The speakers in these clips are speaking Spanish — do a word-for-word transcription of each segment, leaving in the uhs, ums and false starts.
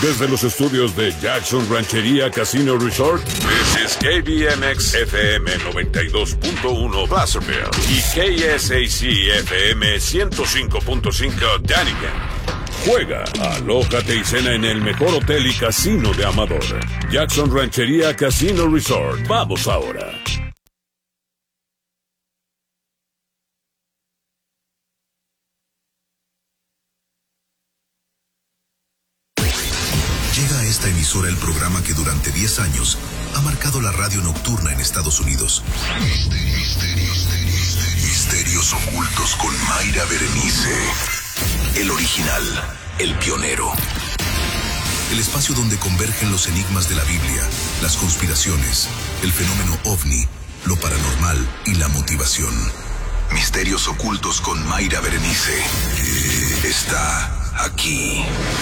Desde los estudios de Jackson Ranchería Casino Resort, this is K B M X F M noventa y dos punto uno Placerville y K S A C F M ciento cinco punto cinco Dunnigan. Juega, alójate y cena en el mejor hotel y casino de Amador. Jackson Ranchería Casino Resort. Vamos ahora. Llega a esta emisora el programa que durante diez años ha marcado la radio nocturna en Estados Unidos. Misterios, misterios, misterios ocultos con Mayra Berenice. El original, el pionero. El espacio donde convergen los enigmas de la Biblia, las conspiraciones, el fenómeno ovni, lo paranormal y la motivación. Misterios ocultos con Mayra Berenice. Eh, está aquí.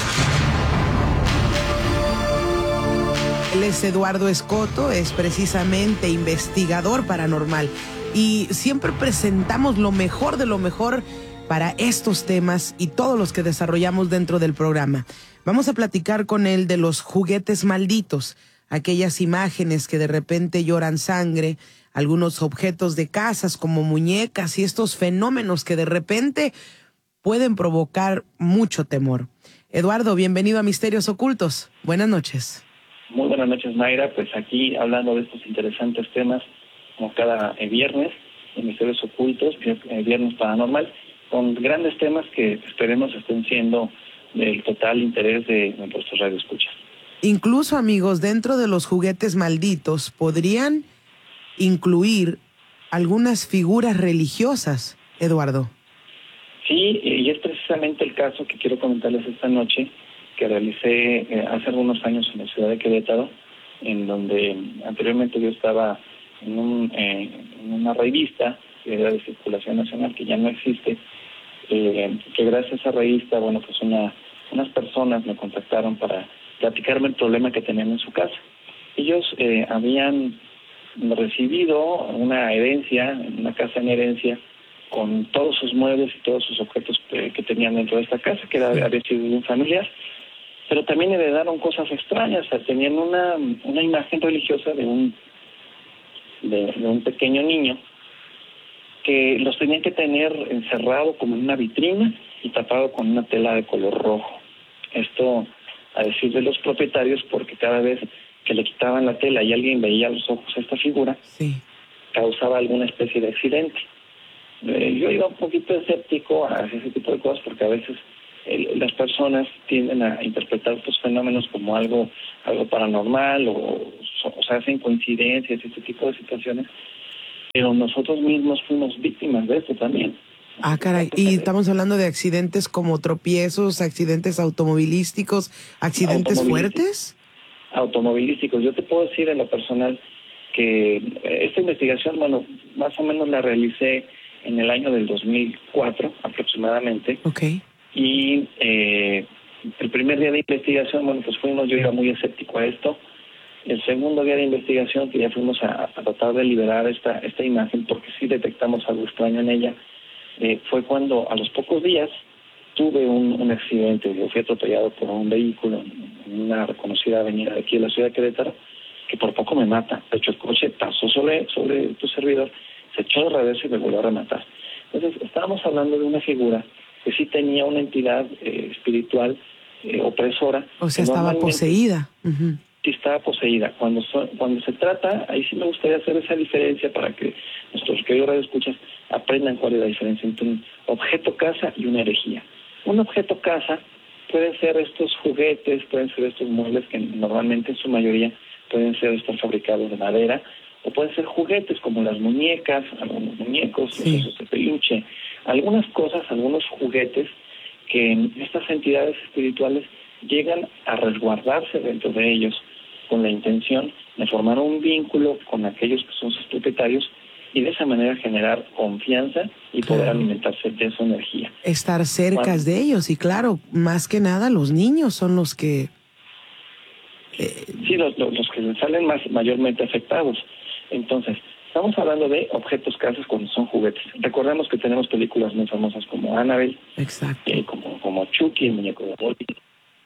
Él es Eduardo Escoto, es precisamente investigador paranormal y siempre presentamos lo mejor de lo mejor para estos temas y todos los que desarrollamos dentro del programa. Vamos a platicar con él de los juguetes malditos, aquellas imágenes que de repente lloran sangre, algunos objetos de casas como muñecas y estos fenómenos que de repente pueden provocar mucho temor. Eduardo, bienvenido a Misterios Ocultos. Buenas noches. Muy buenas noches, Mayra. Pues aquí hablando de estos interesantes temas, como cada eh, viernes, en Misterios Ocultos, eh, viernes paranormal, con grandes temas que esperemos estén siendo del total interés de nuestros radioescuchas. Incluso, amigos, dentro de los juguetes malditos podrían incluir algunas figuras religiosas, Eduardo. Sí, y es precisamente el caso que quiero comentarles esta noche, que realicé eh, hace algunos años en la ciudad de Querétaro, en donde anteriormente yo estaba en, un, eh, en una revista que era de circulación nacional, que ya no existe, eh, que gracias a esa revista, bueno, pues una, unas personas me contactaron para platicarme el problema que tenían en su casa. Ellos eh, habían recibido una herencia, una casa en herencia, con todos sus muebles y todos sus objetos que, que tenían dentro de esta casa, que era, había sido de un familiar, pero también heredaron cosas extrañas. O sea, tenían una, una imagen religiosa de un, de, de un pequeño niño que los tenían que tener encerrado como en una vitrina y tapado con una tela de color rojo. Esto a decir de los propietarios, porque cada vez que le quitaban la tela y alguien veía a los ojos a esta figura, sí, causaba alguna especie de accidente. Eh, yo iba un poquito escéptico a ese tipo de cosas porque a veces el, las personas tienden a interpretar estos fenómenos como algo algo paranormal o, o sea, hacen coincidencias, este tipo de situaciones, pero nosotros mismos fuimos víctimas de esto también. Ah, caray, y estamos hablando de accidentes como tropiezos, accidentes automovilísticos, accidentes automovilísticos, fuertes. Automovilísticos. Yo te puedo decir en lo personal que esta investigación, bueno, más o menos la realicé en el año del dos mil cuatro aproximadamente. Okay. Y eh, el primer día de investigación, bueno, pues fuimos, yo iba muy escéptico a esto. El segundo día de investigación, que ya fuimos a, a tratar de liberar esta esta imagen, porque sí detectamos algo extraño en ella, eh, fue cuando a los pocos días tuve un, un accidente. Yo fui atropellado por un vehículo en una reconocida avenida de aquí de la ciudad de Querétaro, que por poco me mata. De hecho, el coche pasó sobre, sobre tu servidor, se echó de reversa y me volvió a rematar. Entonces, estábamos hablando de una figura que sí tenía una entidad eh, espiritual eh, opresora. O sea, estaba poseída. Uh-huh. Sí, estaba poseída. Cuando, so, cuando se trata, ahí sí me gustaría hacer esa diferencia para que nuestros queridos radioescuchas aprendan cuál es la diferencia entre un objeto casa y una herejía. Un objeto casa pueden ser estos juguetes, pueden ser estos muebles que normalmente en su mayoría pueden ser estar fabricados de madera, o pueden ser juguetes como las muñecas, algunos muñecos, sí, esos de peluche, algunas cosas, algunos juguetes que estas entidades espirituales llegan a resguardarse dentro de ellos con la intención de formar un vínculo con aquellos que son sus propietarios y de esa manera generar confianza y poder claro. alimentarse de su energía. Estar cerca bueno, de ellos y claro, más que nada los niños son los que... Eh... Sí, los, los, los que salen más mayormente afectados. Entonces, estamos hablando de objetos casas cuando son juguetes. Recordemos que tenemos películas muy famosas como Annabelle, exacto, eh, como, como Chucky, el muñeco de Bobby,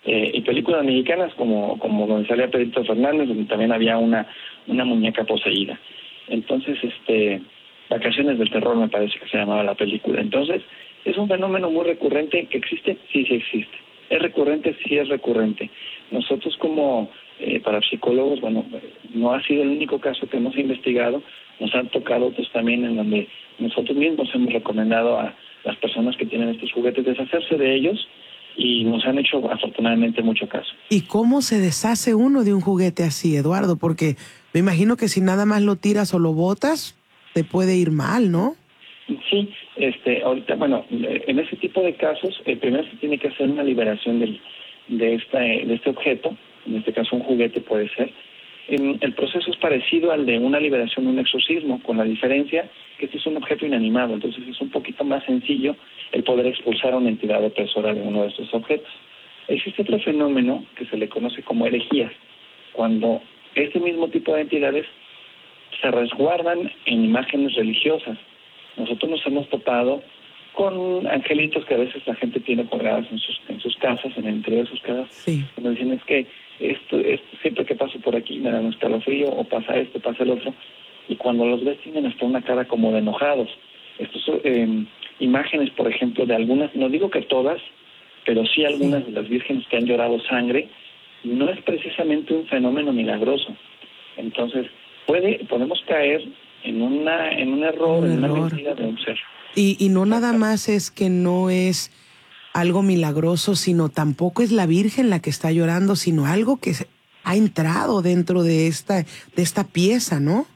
Eh, y películas mexicanas como como donde salía Pedrito Fernández, donde también había una una muñeca poseída. Entonces, este, Vacaciones del Terror me parece que se llamaba la película. Entonces, es un fenómeno muy recurrente que existe, sí, sí existe. Es recurrente, sí es recurrente. Nosotros como eh, parapsicólogos, bueno, no ha sido el único caso que hemos investigado, nos han tocado otros también en donde nosotros mismos hemos recomendado a las personas que tienen estos juguetes deshacerse de ellos y nos han hecho afortunadamente mucho caso. ¿Y cómo se deshace uno de un juguete así, Eduardo? Porque me imagino que si nada más lo tiras o lo botas, te puede ir mal, ¿no? Sí, este, ahorita, bueno, en ese tipo de casos, eh, primero se tiene que hacer una liberación del, de, esta, de este objeto, en este caso un juguete puede ser. En, el proceso es parecido al de una liberación de un exorcismo, con la diferencia que este es un objeto inanimado, entonces es un poquito más sencillo el poder expulsar a una entidad opresora de uno de estos objetos. Existe otro fenómeno que se le conoce como herejías, cuando este mismo tipo de entidades se resguardan en imágenes religiosas. Nosotros nos hemos topado con angelitos que a veces la gente tiene colgados en sus en sus casas, en el interior de sus casas. Sí. Nos dicen, es que esto, esto siempre que paso por aquí me da un escalofrío, o pasa esto, pasa el otro. Y cuando los ves tienen hasta una cara como de enojados. Estas son eh, imágenes, por ejemplo, de algunas, no digo que todas, pero sí algunas de las vírgenes que han llorado sangre. No es precisamente un fenómeno milagroso. Entonces, puede podemos caer en una en un error, un en error. una mentira de un ser. Y, y no nada más es que no es algo milagroso, sino tampoco es la Virgen la que está llorando, sino algo que ha entrado dentro de esta de esta pieza, ¿no?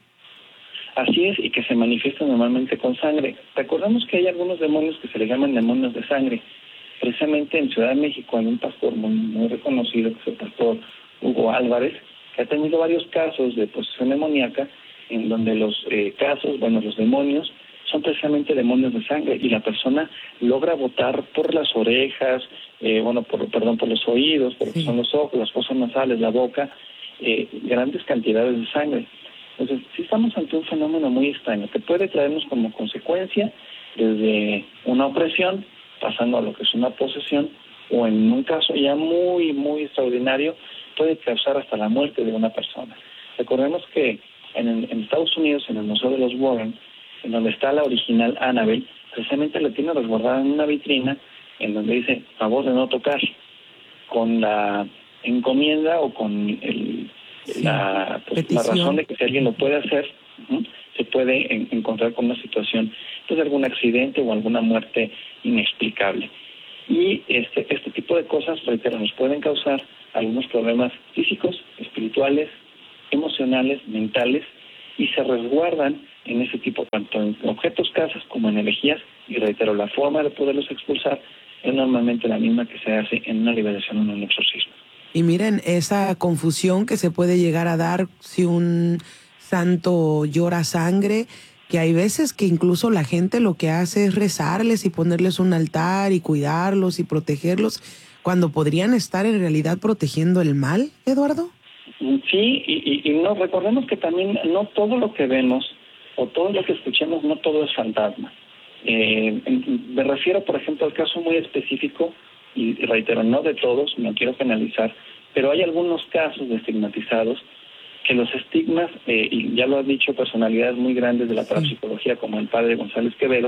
Así es, y que se manifiesta normalmente con sangre. Recordemos que hay algunos demonios que se le llaman demonios de sangre. Precisamente en Ciudad de México hay un pastor muy, muy reconocido, que es el pastor Hugo Álvarez, que ha tenido varios casos de posesión demoníaca, en donde los eh, casos, bueno, los demonios, son precisamente demonios de sangre, y la persona logra botar por las orejas, eh, bueno, por, perdón, por los oídos, por lo que son los ojos, las fosas nasales, la boca, eh, grandes cantidades de sangre. Entonces, sí estamos ante un fenómeno muy extraño, que puede traernos como consecuencia desde una opresión, pasando a lo que es una posesión, o en un caso ya muy, muy extraordinario, puede causar hasta la muerte de una persona. Recordemos que en, en Estados Unidos, en el Museo de los Warren, en donde está la original Annabelle, precisamente la tiene resguardada en una vitrina, en donde dice, favor de no tocar, con la encomienda o con el... Sí, la, pues, la razón de que si alguien lo puede hacer, ¿sí? se puede en, encontrar con una situación pues, de algún accidente o alguna muerte inexplicable. Y este este tipo de cosas, reitero, nos pueden causar algunos problemas físicos, espirituales, emocionales, mentales, y se resguardan en ese tipo, tanto en objetos, casas, como en energías, y reitero, la forma de poderlos expulsar es normalmente la misma que se hace en una liberación o en un exorcismo. Y miren, esa confusión que se puede llegar a dar si un santo llora sangre, que hay veces que incluso la gente lo que hace es rezarles y ponerles un altar y cuidarlos y protegerlos, cuando podrían estar en realidad protegiendo el mal, Eduardo. Sí, y, y, y no recordemos que también no todo lo que vemos o todo lo que escuchemos, no todo es fantasma. Eh, me refiero, por ejemplo, al caso muy específico, y reitero, no de todos, no quiero penalizar, pero hay algunos casos de estigmatizados que los estigmas, eh, y ya lo han dicho personalidades muy grandes de la parapsicología, como el padre González Quevedo,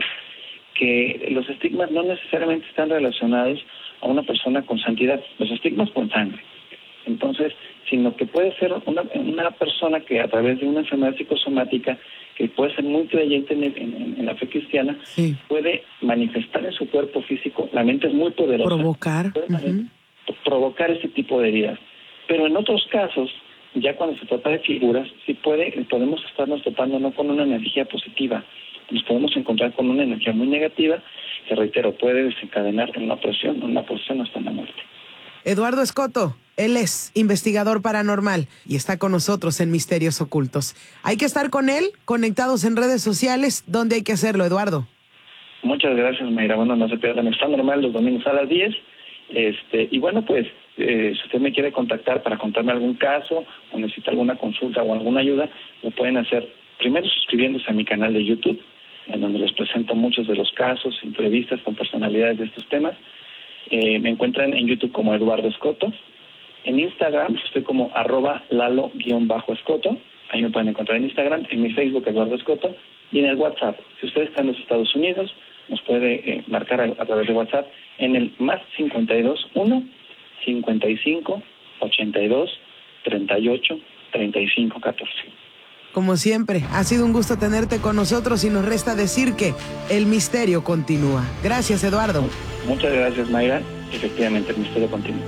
que los estigmas no necesariamente están relacionados a una persona con santidad, los estigmas con sangre. Entonces, sino que puede ser una, una persona que a través de una enfermedad psicosomática, que puede ser muy creyente en, en, en la fe cristiana, sí. puede manifestar en su cuerpo físico, la mente es muy poderosa, provocar, puede uh-huh. provocar ese tipo de heridas. Pero en otros casos, ya cuando se trata de figuras, sí puede, podemos estarnos topando no con una energía positiva, nos podemos encontrar con una energía muy negativa, que reitero, puede desencadenar en una opresión, una posesión hasta la muerte. Eduardo Escoto, él es investigador paranormal y está con nosotros en Misterios Ocultos. Hay que estar con él, conectados en redes sociales. ¿Dónde hay que hacerlo, Eduardo? Muchas gracias, Mayra. Bueno, no se pierdan, está normal los domingos a las diez. Este, y bueno, pues, eh, si usted me quiere contactar para contarme algún caso o necesita alguna consulta o alguna ayuda, lo pueden hacer primero suscribiéndose a mi canal de YouTube, en donde les presento muchos de los casos, entrevistas con personalidades de estos temas. Eh, me encuentran en YouTube como Eduardo Escoto. En Instagram estoy como arroba lalo-escoto. Ahí me pueden encontrar en Instagram. En mi Facebook, Eduardo Escoto. Y en el WhatsApp. Si usted está en los Estados Unidos, nos puede eh, marcar a, a través de WhatsApp en el más cincuenta y dos uno, cincuenta y cinco, ochenta y dos, treinta y ocho, treinta y cinco, catorce. Como siempre, ha sido un gusto tenerte con nosotros y nos resta decir que el misterio continúa. Gracias, Eduardo. Muchas gracias, Mayra. Efectivamente, el misterio continúa.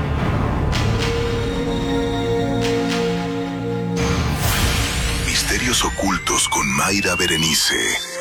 Misterios ocultos con Mayra Berenice.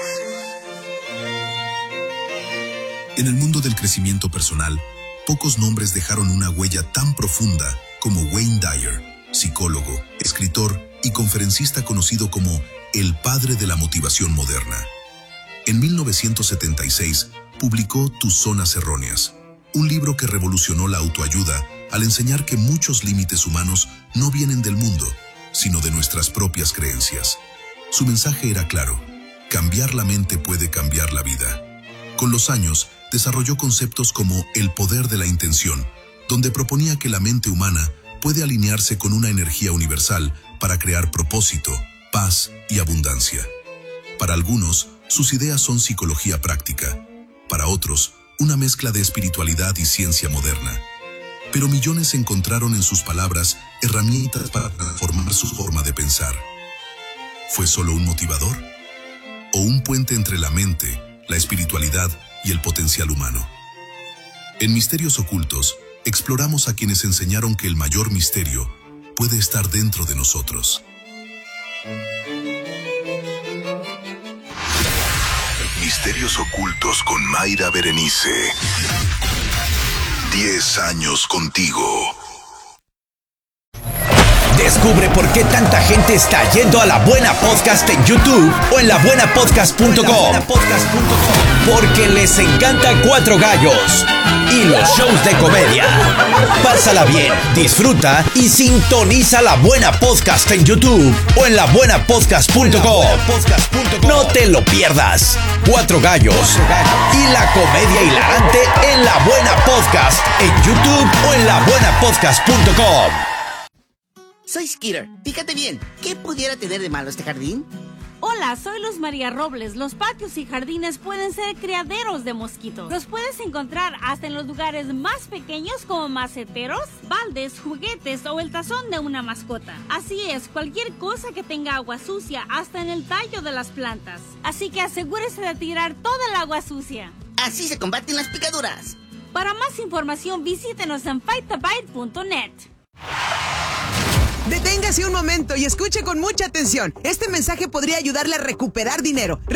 En el mundo del crecimiento personal, pocos nombres dejaron una huella tan profunda como Wayne Dyer, psicólogo, escritor y conferencista conocido como el padre de la motivación moderna. En mil novecientos setenta y seis publicó Tus zonas erróneas, un libro que revolucionó la autoayuda al enseñar que muchos límites humanos no vienen del mundo, sino de nuestras propias creencias. Su mensaje era claro: cambiar la mente puede cambiar la vida. Con los años, desarrolló conceptos como el poder de la intención, donde proponía que la mente humana puede alinearse con una energía universal para crear propósito, paz y abundancia. Para algunos, sus ideas son psicología práctica. Para otros, una mezcla de espiritualidad y ciencia moderna. Pero millones encontraron en sus palabras herramientas para transformar su forma de pensar. ¿Fue solo un motivador? ¿O un puente entre la mente, la espiritualidad y el potencial humano? En Misterios Ocultos, exploramos a quienes enseñaron que el mayor misterio puede estar dentro de nosotros. Misterios Ocultos con Mayra Berenice. Diez años contigo. Descubre por qué tanta gente está yendo a La Buena Podcast en YouTube o en la buena podcast punto com. Porque les encanta Cuatro Gallos y los shows de comedia. Pásala bien, disfruta y sintoniza La Buena Podcast en YouTube o en la buena podcast punto com. No te lo pierdas. Cuatro Gallos y la comedia hilarante en La Buena Podcast en YouTube o en la buena podcast punto com. Soy Skitter. Fíjate bien, ¿qué pudiera tener de malo este jardín? Hola, soy Luz María Robles. Los patios y jardines pueden ser criaderos de mosquitos. Los puedes encontrar hasta en los lugares más pequeños como maceteros, baldes, juguetes o el tazón de una mascota. Así es, cualquier cosa que tenga agua sucia, hasta en el tallo de las plantas. Así que asegúrese de tirar toda el agua sucia. Así se combaten las picaduras. Para más información, visítenos en fight the bite punto net. Deténgase un momento y escuche con mucha atención. Este mensaje podría ayudarle a recuperar dinero.